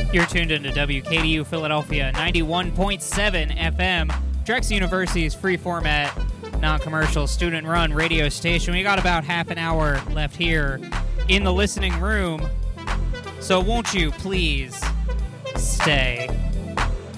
You're tuned into WKDU Philadelphia 91.7 FM, Drexel University's free format, non-commercial, student-run radio station. We got about half an hour left here in the listening room, so won't you please stay?